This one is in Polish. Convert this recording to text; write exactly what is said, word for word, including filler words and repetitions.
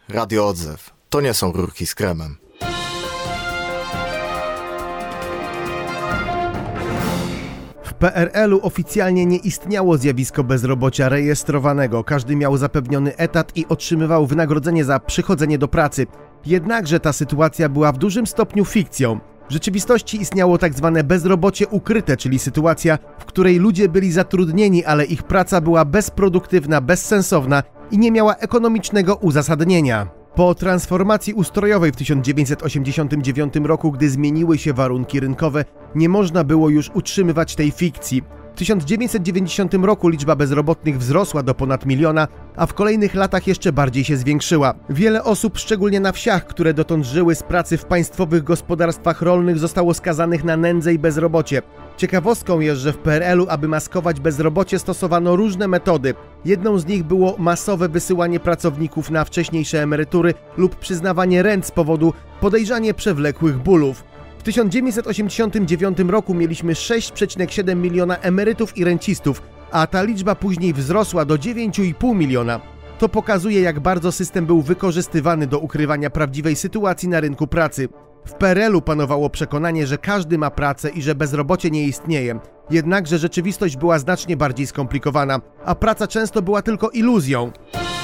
Radio Odzew. To nie są rurki z kremem. W P R L-u oficjalnie nie istniało zjawisko bezrobocia rejestrowanego. Każdy miał zapewniony etat i otrzymywał wynagrodzenie za przychodzenie do pracy. Jednakże ta sytuacja była w dużym stopniu fikcją. W rzeczywistości istniało tak zwane bezrobocie ukryte, czyli sytuacja, w której ludzie byli zatrudnieni, ale ich praca była bezproduktywna, bezsensowna i nie miała ekonomicznego uzasadnienia. Po transformacji ustrojowej w tysiąc dziewięćset osiemdziesiątym dziewiątym roku, gdy zmieniły się warunki rynkowe, nie można było już utrzymywać tej fikcji. W tysiąc dziewięćset dziewięćdziesiątym roku liczba bezrobotnych wzrosła do ponad miliona, a w kolejnych latach jeszcze bardziej się zwiększyła. Wiele osób, szczególnie na wsiach, które dotąd żyły z pracy w państwowych gospodarstwach rolnych, zostało skazanych na nędzę i bezrobocie. Ciekawostką jest, że w P R L-u, aby maskować bezrobocie, stosowano różne metody. Jedną z nich było masowe wysyłanie pracowników na wcześniejsze emerytury lub przyznawanie rent z powodu podejrzanie przewlekłych bólów. W tysiąc dziewięćset osiemdziesiątym dziewiątym roku mieliśmy sześć przecinek siedem miliona emerytów i rencistów, a ta liczba później wzrosła do dziewięć i pół miliona. To pokazuje, jak bardzo system był wykorzystywany do ukrywania prawdziwej sytuacji na rynku pracy. W P R L-u panowało przekonanie, że każdy ma pracę i że bezrobocie nie istnieje. Jednakże rzeczywistość była znacznie bardziej skomplikowana, a praca często była tylko iluzją.